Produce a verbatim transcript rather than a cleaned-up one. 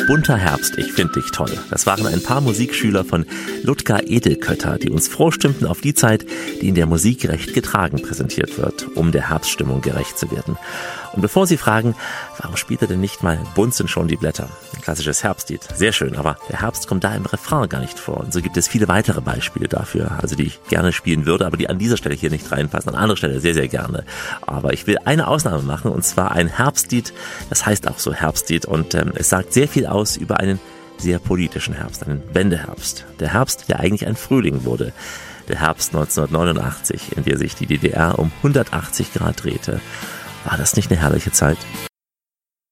Bunter Herbst, ich find dich toll. Das waren ein paar Musikschüler von Ludger Edelkötter, die uns frohstimmten auf die Zeit, die in der Musik recht getragen präsentiert wird, um der Herbststimmung gerecht zu werden. Und bevor Sie fragen, warum spielt er denn nicht mal Bunt sind schon die Blätter? Ein klassisches Herbstlied. Sehr schön, aber der Herbst kommt da im Refrain gar nicht vor. Und so gibt es viele weitere Beispiele dafür, also die ich gerne spielen würde, aber die an dieser Stelle hier nicht reinpassen. An anderer Stelle sehr, sehr gerne. Aber ich will eine Ausnahme machen, und zwar ein Herbstlied, das heißt auch so Herbstlied, und ähm, es sagt sehr viel aus über einen sehr politischen Herbst, einen Wendeherbst. Der Herbst, der eigentlich ein Frühling wurde. Der Herbst neunzehnhundertneunundachtzig, in der sich die D D R um hundertachtzig Grad drehte. War das nicht eine herrliche Zeit?